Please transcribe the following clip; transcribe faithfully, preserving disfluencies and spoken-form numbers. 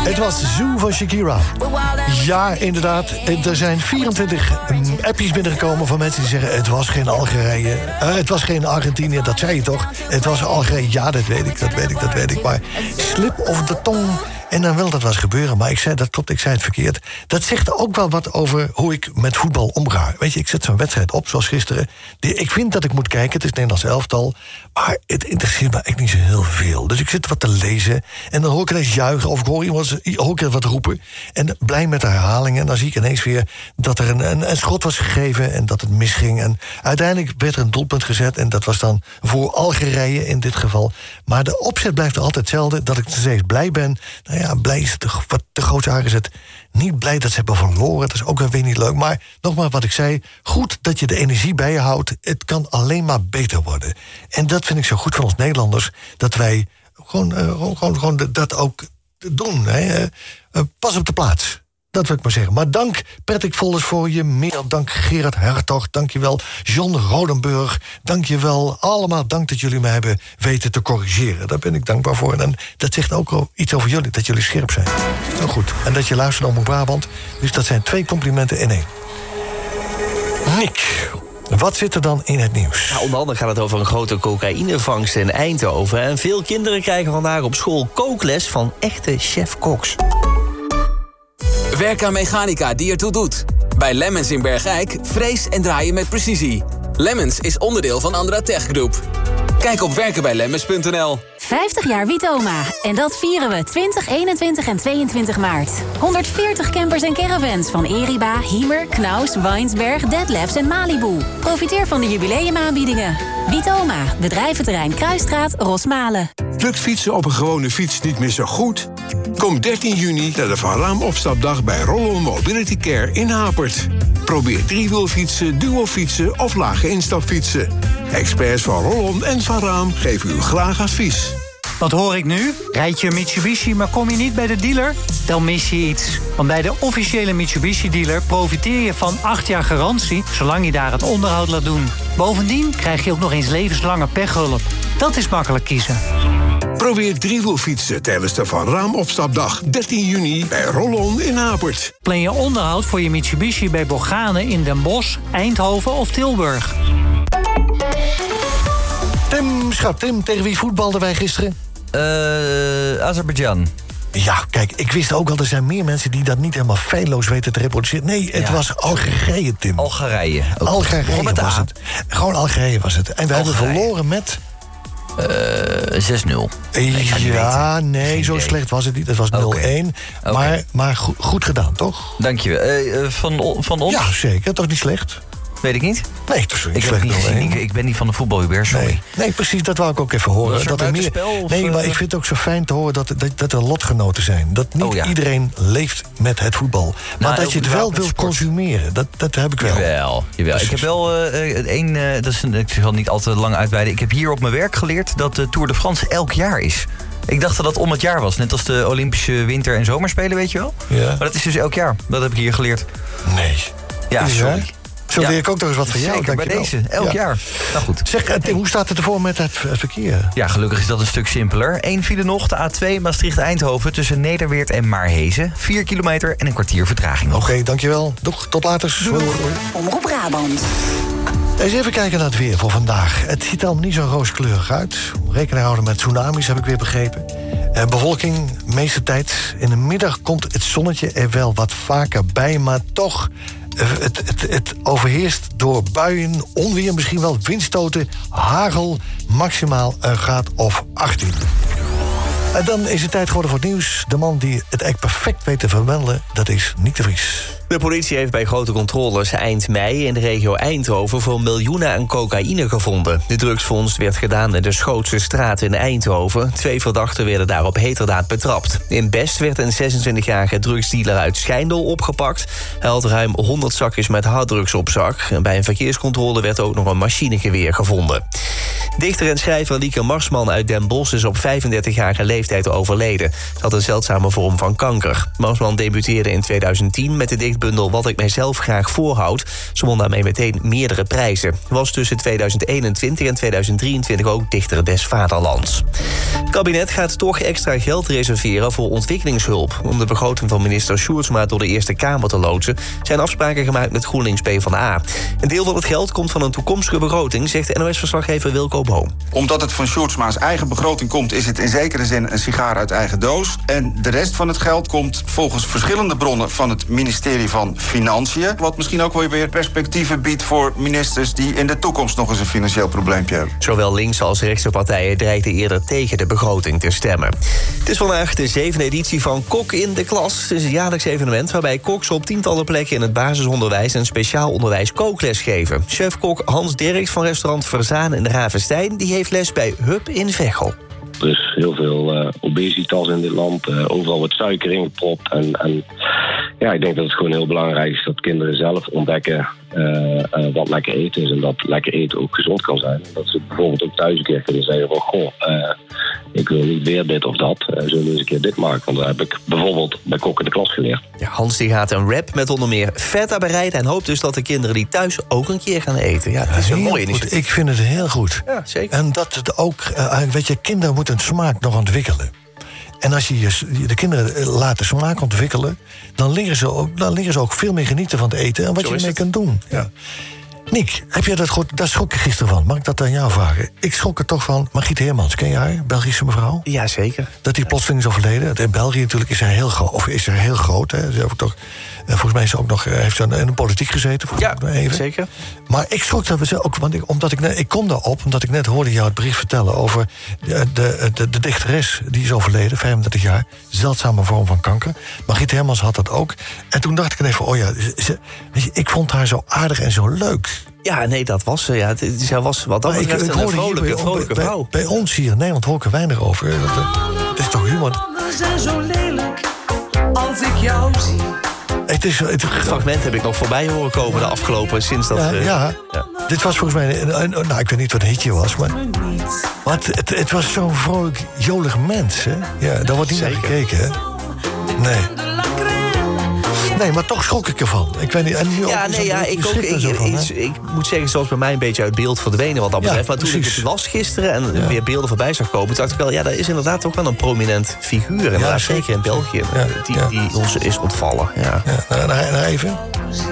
Het was Zoo van Shakira. Ja, inderdaad. Er zijn vierentwintig appjes binnengekomen van mensen die zeggen... het was geen Algerije, uh, het was geen Argentinië, dat zei je toch? Het was Algerije, ja, dat weet ik, dat weet ik, dat weet ik. Maar slip of de tong... En dan wil dat wel eens gebeuren, maar ik zei, dat klopt, ik zei het verkeerd. Dat zegt ook wel wat over hoe ik met voetbal omga. Weet je, ik zet zo'n wedstrijd op, zoals gisteren. Die, ik vind dat ik moet kijken, het is het Nederlands elftal... maar het interesseert me echt niet zo heel veel. Dus ik zit wat te lezen en dan hoor ik ineens juichen... of ik hoor iemand hoor ik wat roepen. En blij met de herhalingen. En dan zie ik ineens weer dat er een, een, een schot was gegeven... en dat het misging. En uiteindelijk werd er een doelpunt gezet... en dat was dan voor Algerije in dit geval. Maar de opzet blijft altijd hetzelfde, dat ik steeds blij ben... Nou ja, blij is te, wat te groot aangezet. Niet blij dat ze hebben verloren, dat is ook weer niet leuk. Maar nogmaals wat ik zei, goed dat je de energie bij je houdt. Het kan alleen maar beter worden. En dat vind ik zo goed van ons Nederlanders... dat wij gewoon, uh, gewoon, gewoon dat ook doen. Hè. Uh, pas op de plaats. Dat wil ik maar zeggen. Maar dank Patrick Volders voor je mail. Dank Gerard Hertog. Dank je wel John Rodenburg. Dank je wel. Allemaal dank dat jullie me hebben weten te corrigeren. Daar ben ik dankbaar voor. En dat zegt ook iets over jullie. Dat jullie scherp zijn. Heel goed. En dat je luistert naar Omroep Brabant. Dus dat zijn twee complimenten in één. Nick, wat zit er dan in het nieuws? Nou, onder andere gaat het over een grote cocaïnevangst in Eindhoven. En veel kinderen krijgen vandaag op school kookles van echte chef-koks. Werk aan mechanica die ertoe doet. Bij Lemmens in Bergijk frees en draai je met precisie. Lemmens is onderdeel van Andra Tech Group. Kijk op werken bij lemmens punt n l. vijftig jaar Witoma. En dat vieren we twintig, eenentwintig en tweeëntwintig maart. honderdveertig campers en caravans van Eriba, Hiemer, Knaus, Weinsberg, Deadlabs en Malibu. Profiteer van de jubileumaanbiedingen. Witoma. Bedrijventerrein Kruisstraat, Rosmalen. Lukt fietsen op een gewone fiets niet meer zo goed? Kom dertien juni naar de Van Raam opstapdag bij Rollon Mobility Care in Hapert. Probeer driewielfietsen, duofietsen of lage instapfietsen. Experts van Rollon en Van Raam geven u graag advies. Wat hoor ik nu? Rijd je een Mitsubishi, maar kom je niet bij de dealer? Dan mis je iets. Want bij de officiële Mitsubishi-dealer profiteer je van acht jaar garantie... zolang je daar het onderhoud laat doen. Bovendien krijg je ook nog eens levenslange pechhulp. Dat is makkelijk kiezen. Probeer driewielfietsen tijdens de Van Raam opstapdag dertien juni bij Rollon in Apert. Plan je onderhoud voor je Mitsubishi bij Borgane in Den Bosch, Eindhoven of Tilburg. Tim, schat Tim, tegen wie voetbalden wij gisteren? Uh, Azerbeidzjan. Ja, kijk, ik wist ook al, er zijn meer mensen die dat niet helemaal feilloos weten te reproduceren. Nee, het ja. was Algerije, Tim. Algerije. Ook. Algerije was het. Gewoon Algerije was het. En we hebben verloren met... Uh, zes nul. Ja, nee, zo slecht was het niet. Het was nul één. Okay. Maar, okay. maar goed, goed gedaan, toch? Dank je wel. Uh, van, van ons? Ja, zeker. Toch niet slecht? Weet ik niet. Nee, het is niet ik slecht. Heb niet gezien. Ik, ik ben niet van de voetbal, Hubert, sorry. Nee. nee, precies, dat wou ik ook even horen. Dat er meer... spel, of, nee, maar ik vind het ook zo fijn te horen dat, dat, dat er lotgenoten zijn. Dat niet oh, ja. iedereen leeft met het voetbal. Maar nou, dat je het wel wilt consumeren, dat, dat heb ik wel. Jawel, jawel. Ik heb wel uh, één, uh, dat is een, ik zal niet al te lang uitweiden. Ik heb hier op mijn werk geleerd dat de Tour de France elk jaar is. Ik dacht dat dat om het jaar was. Net als de Olympische winter- en zomerspelen, weet je wel. Ja. Maar dat is dus elk jaar. Dat heb ik hier geleerd. Nee. Ja, sorry. Zo leer ja. ik ook nog eens wat van jou. Zeker, bij deze. Elk ja. jaar. Nou goed. Zeg, Tim, hoe staat het ervoor met het verkeer? Ja, gelukkig is dat een stuk simpeler. Eén file nog, de A twee Maastricht-Eindhoven... tussen Nederweert en Maarhezen. Vier kilometer en een kwartier vertraging nog. Oké, okay, dankjewel. Doeg, tot later. Doei. Omroep Brabant. Eens even kijken naar het weer voor vandaag. Het ziet er allemaal niet zo rooskleurig uit. Rekening houden met tsunamis, heb ik weer begrepen. Eh, bevolking, de meeste tijd. In de middag komt het zonnetje er wel wat vaker bij, maar toch... Het, het, het overheerst door buien, onweer, misschien wel windstoten, hagel, maximaal een graad of achttien. En dan is het tijd geworden voor het nieuws. De man die het echt perfect weet te vermelden, dat is Nick de Vries. De politie heeft bij grote controles eind mei in de regio Eindhoven voor miljoenen aan cocaïne gevonden. De drugsvondst werd gedaan in de Schootse straat in Eindhoven. Twee verdachten werden daar op heterdaad betrapt. In Best werd een zesentwintigjarige drugsdealer uit Schijndel opgepakt. Hij had ruim honderd zakjes met harddrugs op zak. En bij een verkeerscontrole werd ook nog een machinegeweer gevonden. Dichter en schrijver Lieke Marsman uit Den Bosch is op vijfendertigjarige leeftijd overleden. Ze had een zeldzame vorm van kanker. Marsman debuteerde in tweeduizend tien met de dichtbundel Wat ik mijzelf graag voorhoud. Ze won daarmee meteen meerdere prijzen. Was tussen tweeduizend eenentwintig en tweeduizend drieëntwintig ook dichter des vaderlands. Het kabinet gaat toch extra geld reserveren voor ontwikkelingshulp. Om de begroting van minister Sjoerdsma door de Eerste Kamer te loodsen zijn afspraken gemaakt met GroenLinks PvdA. Een deel van het geld komt van een toekomstige begroting, zegt de N O S-verslaggever Wilco Boom. Omdat het van Sjoerdsma's eigen begroting komt, is het in zekere zin een sigaar uit eigen doos. En de rest van het geld komt volgens verschillende bronnen van het ministerie van Financiën. Wat misschien ook wel weer perspectieven biedt voor ministers die in de toekomst nog eens een financieel probleempje hebben. Zowel linkse als rechtse partijen dreigden eerder tegen de begroting te stemmen. Het is vandaag de zevende editie van Kok in de Klas. Het is een jaarlijks evenement waarbij koks op tientallen plekken in het basisonderwijs en speciaal onderwijs kookles geven. Chef-kok Hans Dirks van restaurant Verzaan in de Ravenstein die heeft les bij Hub in Veghel. Er is heel veel uh, obesitas in dit land. Uh, overal wordt suiker ingepropt. En, en ja, ik denk dat het gewoon heel belangrijk is dat kinderen zelf ontdekken uh, uh, wat lekker eten is. En dat lekker eten ook gezond kan zijn. En dat ze bijvoorbeeld ook thuis een keer kunnen zeggen van goh, uh, ik wil niet weer dit of dat. Uh, zullen we eens een keer dit maken? Want dat heb ik bijvoorbeeld bij Kok in de Klas geleerd. Ja, Hans die gaat een wrap met onder meer feta bereiden en hoopt dus dat de kinderen die thuis ook een keer gaan eten. Ja, het is een mooi initiatief. Ik vind het heel goed. Ja, zeker. En dat het ook, uh, weet je, kinderen moeten een smaak nog ontwikkelen. En als je de kinderen laat de smaak ontwikkelen, dan leren ze ook, dan leren ze ook veel meer genieten van het eten en wat Zo je ermee kunt doen. Ja. Nick, heb jij dat goed? Daar schrok ik gisteren van. Mag ik dat aan jou vragen? Ik schrok er toch van. Margriet Heermans, ken je haar? Belgische mevrouw? Ja, zeker. Dat die plotseling is overleden. In België natuurlijk is hij heel groot. Of is er heel groot. Hè. Ze heeft toch, volgens mij is ze ook nog, heeft ze in de politiek gezeten. Ja, even. zeker. Maar ik schrok dat we ze ook, want ik, omdat ik, net, ik kom daarop, omdat ik net hoorde jou het bericht vertellen over de, de, de, de dichteres die is overleden, vijfendertig jaar, zeldzame vorm van kanker. Margriet Hermans had dat ook. En toen dacht ik even, oh ja, ze, weet je, ik vond haar zo aardig en zo leuk. Ja, nee, dat was ze. Ja. Zij was wat dat betreft een vrolijke, vrolijke, vrolijke bij, vrouw. Bij, bij ons hier in Nederland hoor ik er weinig over. Het is toch humor. Zijn zo lelijk als ik jou zie. Het is, het, het fragment heb ik nog voorbij horen komen de afgelopen sinds dat... Ja, uh, ja. ja. Dit was volgens mij... Een, een, nou, ik weet niet wat een hitje was, maar... maar het, het, het was zo'n vrolijk, jolig mens, hè? Ja, daar wordt niet naar gekeken, hè? Nee. Nee, maar toch schrok ik ervan. Ik weet niet, en nu ja, ook, nee, ja, ik, ook, ik, van, ik, ik moet zeggen, zoals bij mij een beetje uit beeld verdwenen wat dat betreft. Ja, maar toen precies. ik het las gisteren en ja. weer beelden voorbij zag komen, dacht ik wel, ja, dat is inderdaad ook wel een prominent figuur. En ja, zeker in België, ja, die, ja. die ons is ontvallen. Ja. Ja, nou, nou even.